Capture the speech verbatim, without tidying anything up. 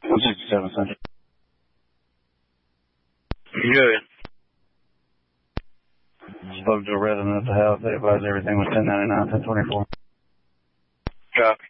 one sixty-seven Central. Good. Spoke to a resident at the house. They advised everything was ten ninety-nine, ten twenty-four. Copy.